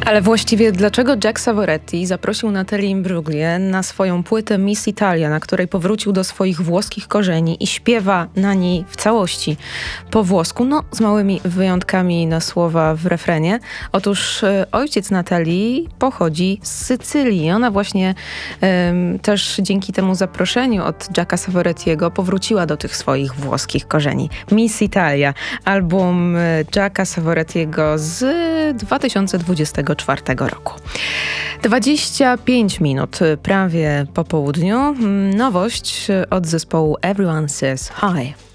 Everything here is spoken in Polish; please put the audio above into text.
Ale właściwie dlaczego Jack Savoretti zaprosił Natalię Imbruglia na swoją płytę Miss Italia, na której powrócił do swoich włoskich korzeni i śpiewa na niej w całości po włosku, no z małymi wyjątkami na słowa w refrenie? Otóż ojciec Natalii pochodzi z Sycylii. Ona właśnie też dzięki temu zaproszeniu od Jacka Savorettiego powróciła do tych swoich włoskich korzeni. Miss Italia, album Jacka Savorettiego z 2024 roku. 25 minut prawie po południu. Nowość od zespołu Everyone Says Hi.